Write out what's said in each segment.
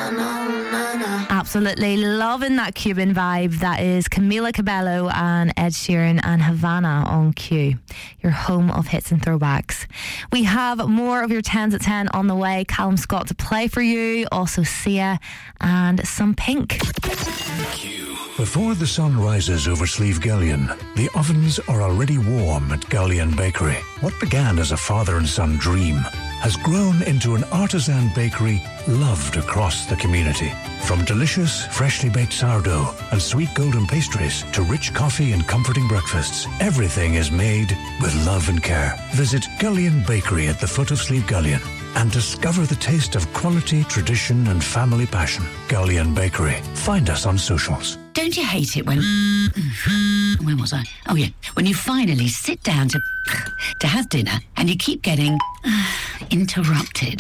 Absolutely loving that Cuban vibe. That is Camila Cabello and Ed Sheeran and Havana on Q, your home of hits and throwbacks. We have more of your 10s at 10 on the way. Callum Scott to play for you, also Sia and some Pink. Before the sun rises over Slievegallion, the ovens are already warm at Gallion Bakery. What began as a father and son dream has grown into an artisan bakery loved across the community. From delicious, freshly baked sourdough and sweet golden pastries to rich coffee and comforting breakfasts, everything is made with love and care. Visit Gallion Bakery at the foot of Slievegallion and discover the taste of quality, tradition and family passion. Gallion Bakery. Find us on socials. Don't you hate it when... Where was I? Oh, yeah. When you finally sit down to have dinner and you keep getting interrupted.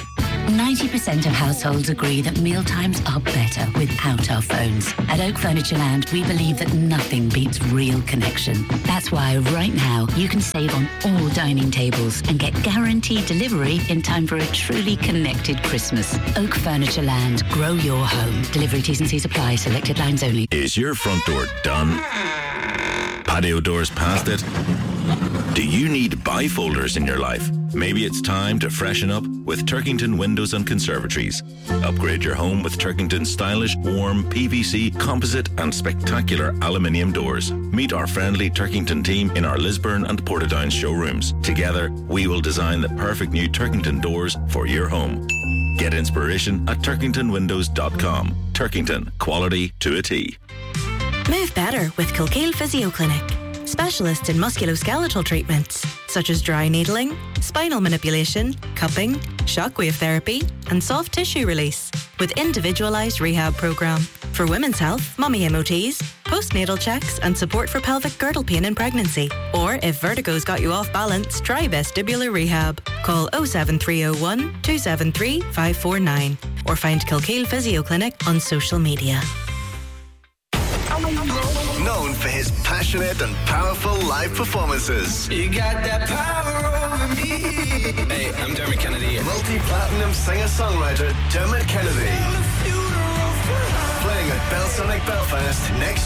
90% of households agree that mealtimes are better without our phones. At Oak Furniture Land, we believe that nothing beats real connection. That's why right now you can save on all dining tables and get guaranteed delivery in time for a truly connected Christmas. Oak Furniture Land. Grow your home. Delivery T's and C's apply. Selected lines only. Is your front door done? Patio doors past it? Do you need bifolders in your life? Maybe it's time to freshen up with Turkington Windows and Conservatories. Upgrade your home with Turkington's stylish, warm, PVC, composite and spectacular aluminium doors. Meet our friendly Turkington team in our Lisburn and Portadown showrooms. Together, we will design the perfect new Turkington doors for your home. Get inspiration at turkingtonwindows.com. Turkington, quality to a T. Move better with Kilkeel Physio Clinic. Specialists in musculoskeletal treatments such as dry needling, spinal manipulation, cupping, shockwave therapy and soft tissue release with individualised rehab programme. For women's health, mummy MOTs, postnatal checks and support for pelvic girdle pain in pregnancy. Or if vertigo's got you off balance, try vestibular rehab. Call 07301 273 549 or find Kilkeel Physio Clinic on social media. Known for his passionate and powerful live performances. You got that power over me. Hey, I'm Dermot Kennedy. Multi-platinum singer-songwriter Dermot Kennedy. Playing at Belsonic Belfast next